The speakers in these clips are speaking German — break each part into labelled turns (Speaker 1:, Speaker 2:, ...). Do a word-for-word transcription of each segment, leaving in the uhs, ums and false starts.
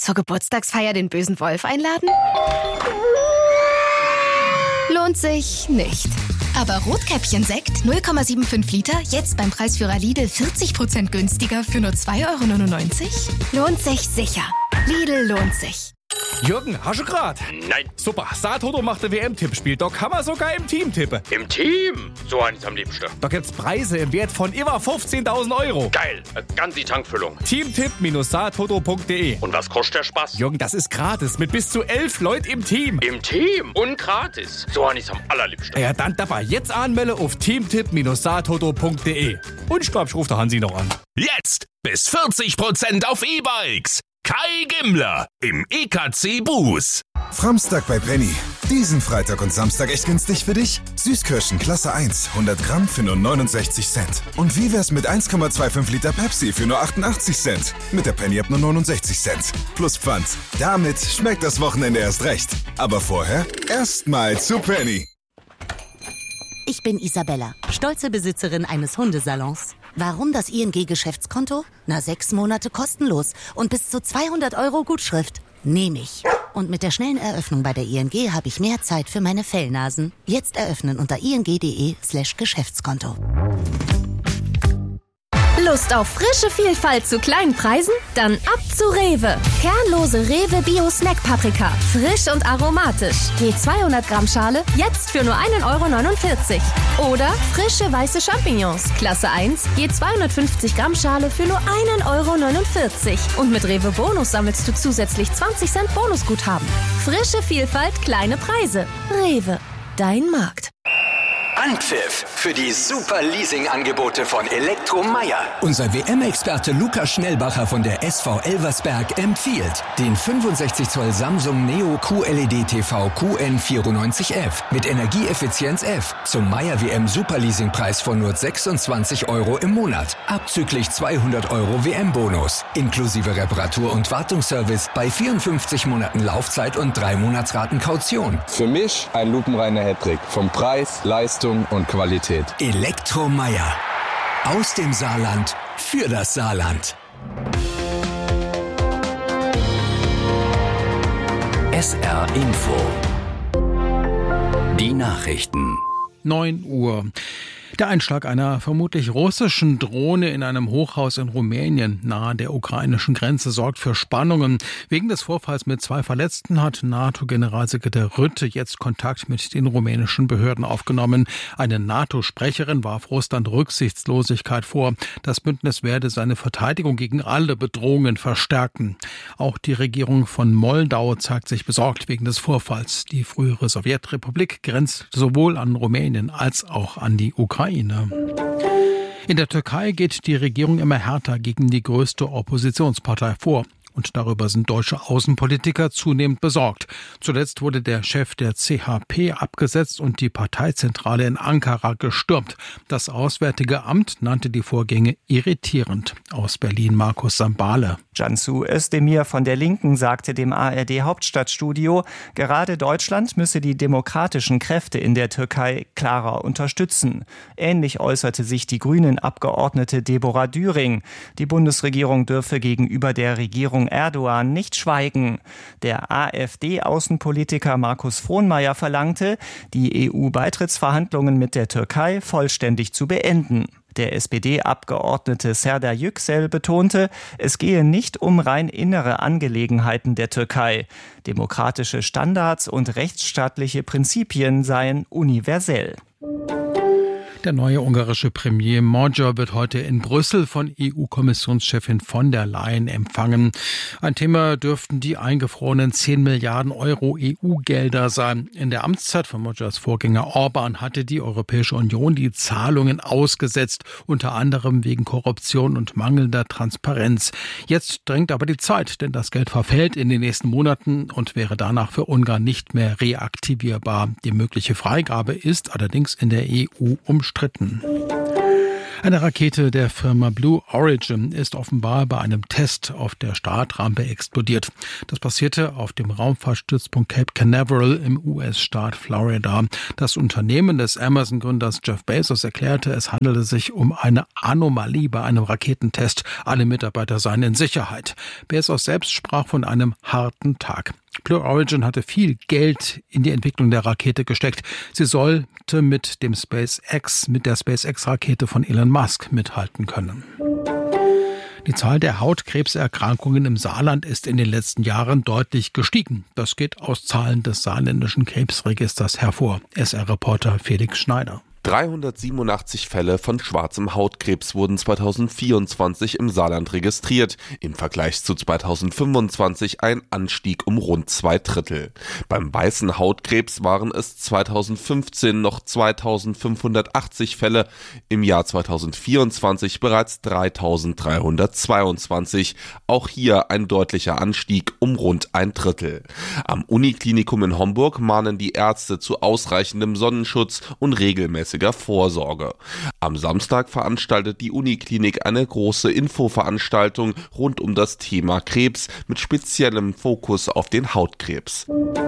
Speaker 1: Zur Geburtstagsfeier den bösen Wolf einladen? Lohnt sich nicht. Aber Rotkäppchen-Sekt null Komma fünfundsiebzig Liter, jetzt beim Preisführer Lidl vierzig Prozent günstiger für nur zwei Euro neunundneunzig? Lohnt sich sicher. Lidl lohnt sich.
Speaker 2: Jürgen, hast du grad?
Speaker 3: Nein.
Speaker 2: Super, Saathoto macht ein W M-Tippspiel. Da kann man sogar im Team tippen.
Speaker 3: Im Team? So eins am liebsten.
Speaker 2: Da gibt's Preise im Wert von über fünfzehntausend Euro.
Speaker 3: Geil, eine ganze Tankfüllung.
Speaker 2: Teamtipp Saathoto punkt de.
Speaker 3: Und was kostet der Spaß?
Speaker 2: Jürgen, das ist gratis mit bis zu elf Leuten im Team.
Speaker 3: Im Team? Und gratis. So eins am allerliebsten.
Speaker 2: Ja, dann dabei jetzt anmelde auf teamtipp Saathoto punkt de. Und ich glaub, ich ruf der Hansi noch an.
Speaker 4: Jetzt bis vierzig Prozent auf E-Bikes. Kai Gimmler im E K C Bus.
Speaker 5: Framstag bei Penny. Diesen Freitag und Samstag echt günstig für dich? Süßkirschen Klasse eins, hundert Gramm für nur neunundsechzig Cent. Und wie wär's mit eins Komma fünfundzwanzig Liter Pepsi für nur achtundachtzig Cent? Mit der Penny ab nur neunundsechzig Cent. Plus Pfand. Damit schmeckt das Wochenende erst recht. Aber vorher erstmal zu Penny.
Speaker 6: Ich bin Isabella, stolze Besitzerin eines Hundesalons. Warum das I N G-Geschäftskonto? Na, sechs Monate kostenlos und bis zu zweihundert Euro Gutschrift. Nehme ich. Und mit der schnellen Eröffnung bei der I N G habe ich mehr Zeit für meine Fellnasen. Jetzt eröffnen unter ing.de slash Geschäftskonto.
Speaker 1: Lust auf frische Vielfalt zu kleinen Preisen? Dann ab zu Rewe. Kernlose Rewe Bio Snack Paprika. Frisch und aromatisch. Je zweihundert Gramm Schale, jetzt für nur ein Euro neunundvierzig. Oder frische weiße Champignons. Klasse eins, je zweihundertfünfzig Gramm Schale für nur ein Euro neunundvierzig. Und mit Rewe Bonus sammelst du zusätzlich zwanzig Cent Bonusguthaben. Frische Vielfalt, kleine Preise. Rewe, dein Markt.
Speaker 7: Anpfiff für die super Leasing-Angebote von Elektromeier.
Speaker 8: Unser W M-Experte Lukas Schnellbacher von der S V Elversberg empfiehlt den fünfundsechzig Zoll Samsung Neo Q L E D T V Q N vierundneunzig F mit Energieeffizienz F zum Meier W M Superleasingpreis von nur sechsundzwanzig Euro im Monat. Abzüglich zweihundert Euro W M-Bonus. Inklusive Reparatur- und Wartungsservice bei vierundfünfzig Monaten Laufzeit und drei Monatsraten Kaution.
Speaker 9: Für mich ein lupenreiner Hattrick. Vom Preis, Leistung und Qualität.
Speaker 8: Elektromeier. Aus dem Saarland für das Saarland.
Speaker 7: S R Info. Die Nachrichten.
Speaker 10: neun Uhr. Der Einschlag einer vermutlich russischen Drohne in einem Hochhaus in Rumänien nahe der ukrainischen Grenze sorgt für Spannungen. Wegen des Vorfalls mit zwei Verletzten hat NATO-Generalsekretär Rutte jetzt Kontakt mit den rumänischen Behörden aufgenommen. Eine NATO-Sprecherin warf Russland Rücksichtslosigkeit vor. Das Bündnis werde seine Verteidigung gegen alle Bedrohungen verstärken. Auch die Regierung von Moldau zeigt sich besorgt wegen des Vorfalls. Die frühere Sowjetrepublik grenzt sowohl an Rumänien als auch an die Ukraine. In der Türkei geht die Regierung immer härter gegen die größte Oppositionspartei vor. Und darüber sind deutsche Außenpolitiker zunehmend besorgt. Zuletzt wurde der Chef der C H P abgesetzt und die Parteizentrale in Ankara gestürmt. Das Auswärtige Amt nannte die Vorgänge irritierend. Aus Berlin Markus Sambale.
Speaker 11: Cansu Özdemir von der Linken sagte dem A R D-Hauptstadtstudio, gerade Deutschland müsse die demokratischen Kräfte in der Türkei klarer unterstützen. Ähnlich äußerte sich die Grünen-Abgeordnete Deborah Düring. Die Bundesregierung dürfe gegenüber der Regierung Erdogan nicht schweigen. Der AfD-Außenpolitiker Markus Frohnmayer verlangte, die E U-Beitrittsverhandlungen mit der Türkei vollständig zu beenden. Der S P D-Abgeordnete Serdar Yüksel betonte, es gehe nicht um rein innere Angelegenheiten der Türkei. Demokratische Standards und rechtsstaatliche Prinzipien seien universell.
Speaker 10: Der neue ungarische Premier Magyar wird heute in Brüssel von E U-Kommissionschefin von der Leyen empfangen. Ein Thema dürften die eingefrorenen zehn Milliarden Euro E U-Gelder sein. In der Amtszeit von Magyars Vorgänger Orbán hatte die Europäische Union die Zahlungen ausgesetzt, unter anderem wegen Korruption und mangelnder Transparenz. Jetzt drängt aber die Zeit, denn das Geld verfällt in den nächsten Monaten und wäre danach für Ungarn nicht mehr reaktivierbar. Die mögliche Freigabe ist allerdings in der E U umstritten. Eine Rakete der Firma Blue Origin ist offenbar bei einem Test auf der Startrampe explodiert. Das passierte auf dem Raumfahrtstützpunkt Cape Canaveral im U S-Staat Florida. Das Unternehmen des Amazon-Gründers Jeff Bezos erklärte, es handelte sich um eine Anomalie bei einem Raketentest. Alle Mitarbeiter seien in Sicherheit. Bezos selbst sprach von einem harten Tag. Blue Origin hatte viel Geld in die Entwicklung der Rakete gesteckt. Sie sollte mit dem SpaceX, mit der SpaceX-Rakete von Elon Musk mithalten können. Die Zahl der Hautkrebserkrankungen im Saarland ist in den letzten Jahren deutlich gestiegen. Das geht aus Zahlen des saarländischen Krebsregisters hervor. S R-Reporter Felix Schneider.
Speaker 12: dreihundertsiebenundachtzig Fälle von schwarzem Hautkrebs wurden zweitausendvierundzwanzig im Saarland registriert. Im Vergleich zu zweitausendfünfundzwanzig ein Anstieg um rund zwei Drittel. Beim weißen Hautkrebs waren es zweitausendfünfzehn noch zweitausendfünfhundertachtzig Fälle, im Jahr zweitausendvierundzwanzig bereits dreitausenddreihundertzweiundzwanzig. Auch hier ein deutlicher Anstieg um rund ein Drittel. Am Uniklinikum in Homburg mahnen die Ärzte zu ausreichendem Sonnenschutz und regelmäßig Vorsorge. Am Samstag veranstaltet die Uniklinik eine große Infoveranstaltung rund um das Thema Krebs mit speziellem Fokus auf den Hautkrebs.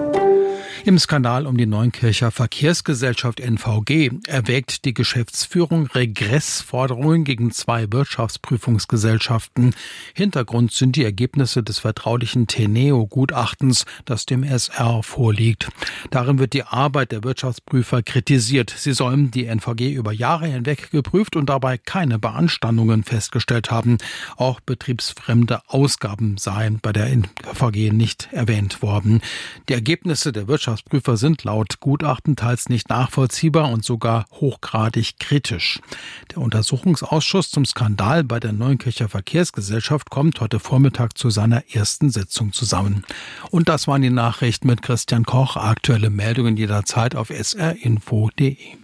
Speaker 10: Im Skandal um die Neunkircher Verkehrsgesellschaft N V G erwägt die Geschäftsführung Regressforderungen gegen zwei Wirtschaftsprüfungsgesellschaften. Hintergrund sind die Ergebnisse des vertraulichen Teneo-Gutachtens, das dem S R vorliegt. Darin wird die Arbeit der Wirtschaftsprüfer kritisiert. Sie sollen die N V G über Jahre hinweg geprüft und dabei keine Beanstandungen festgestellt haben. Auch betriebsfremde Ausgaben seien bei der N V G nicht erwähnt worden. Die Ergebnisse der Wirtschaftsprüfer sind laut Gutachten teils nicht nachvollziehbar und sogar hochgradig kritisch. Der Untersuchungsausschuss zum Skandal bei der Neunkircher Verkehrsgesellschaft kommt heute Vormittag zu seiner ersten Sitzung zusammen. Und das waren die Nachrichten mit Christian Koch. Aktuelle Meldungen jederzeit auf s r info punkt d e.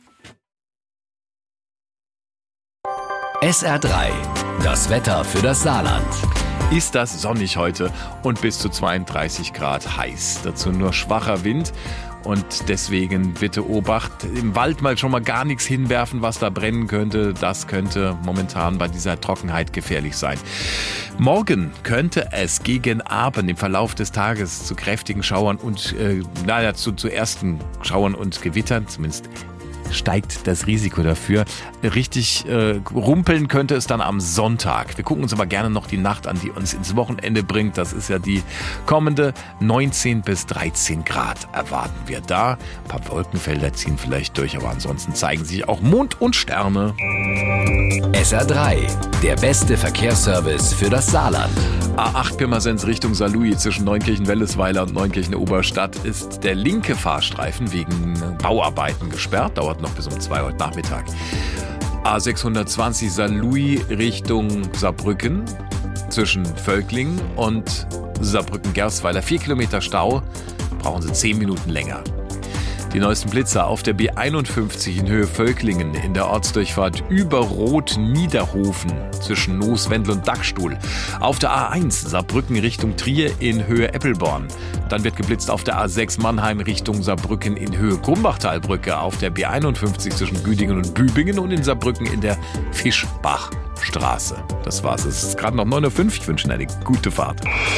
Speaker 7: S R drei, das Wetter für das Saarland.
Speaker 13: Ist das sonnig heute und bis zu zweiunddreißig Grad heiß. Dazu nur schwacher Wind und deswegen bitte Obacht. Im Wald mal schon mal gar nichts hinwerfen, was da brennen könnte. Das könnte momentan bei dieser Trockenheit gefährlich sein. Morgen könnte es gegen Abend im Verlauf des Tages zu kräftigen Schauern und, äh, naja, zu, zu ersten Schauern und Gewittern, zumindest steigt das Risiko dafür. Richtig äh, rumpeln könnte es dann am Sonntag. Wir gucken uns aber gerne noch die Nacht an, die uns ins Wochenende bringt. Das ist ja die kommende neunzehn bis dreizehn Grad erwarten wir da. Ein paar Wolkenfelder ziehen vielleicht durch, aber ansonsten zeigen sich auch Mond und Sterne.
Speaker 7: S R drei, der beste Verkehrsservice für das Saarland.
Speaker 13: A acht Pirmasens Richtung Saarlouis zwischen Neunkirchen-Wellesweiler und Neunkirchen-Oberstadt ist der linke Fahrstreifen wegen Bauarbeiten gesperrt. Dauert noch bis um zwei heute Nachmittag. A sechshundertzwanzig Saarlouis Richtung Saarbrücken zwischen Völklingen und Saarbrücken-Gersweiler. Vier Kilometer Stau, brauchen Sie zehn Minuten länger. Die neuesten Blitzer auf der B einundfünfzig in Höhe Völklingen in der Ortsdurchfahrt über Rot-Niederhofen zwischen Noos, Wendel und Dachstuhl. Auf der A eins Saarbrücken Richtung Trier in Höhe Eppelborn. Dann wird geblitzt auf der A sechs Mannheim Richtung Saarbrücken in Höhe Grumbachtalbrücke. Auf der B einundfünfzig zwischen Güdingen und Bübingen und in Saarbrücken in der Fischbachstraße. Das war's. Es ist gerade noch neun Uhr fünf. Ich wünsche Ihnen eine gute Fahrt.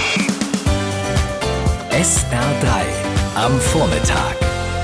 Speaker 7: S R drei am Vormittag.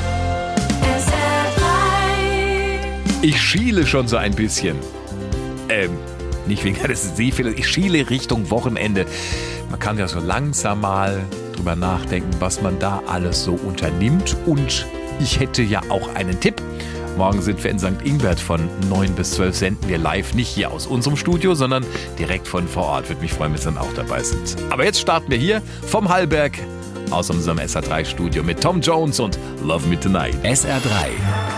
Speaker 13: Ich schiele schon so ein bisschen. Ähm, nicht wegen eines Sehfehlers. Ich schiele Richtung Wochenende. Man kann ja so langsam mal drüber nachdenken, was man da alles so unternimmt. Und ich hätte ja auch einen Tipp. Morgen sind wir in Sankt Ingbert von neun bis zwölf senden wir live. Nicht hier aus unserem Studio, sondern direkt von vor Ort. Würde mich freuen, wenn Sie dann auch dabei sind. Aber jetzt starten wir hier vom Hallberg aus unserem S R drei Studio mit Tom Jones und Love Me Tonight.
Speaker 7: S R drei.